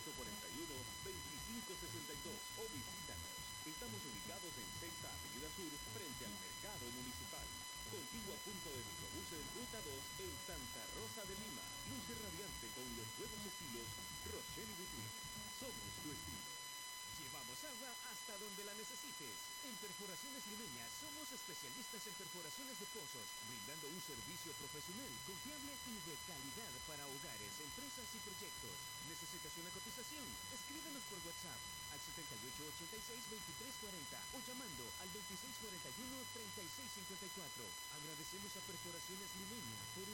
841-2562 o visítanos. Estamos ubicados en Sexta Avenida Sur, frente al Mercado Municipal. Contigua punto de microbuses Ruta 2 en Santa Rosa de Lima. Luce radiante con los nuevos estilos Rochelle Boutique. Somos tu estilo. Llevamos agua hasta donde la necesites. En Perforaciones Limeñas somos especialistas en perforaciones de pozos, brindando un servicio profesional, confiable y de calidad para hogares, empresas y proyectos. ¿Necesitas una cotización? Escríbenos por WhatsApp al 7886-2340 o llamando al 2641-3654. Agradecemos a Perforaciones Limeña por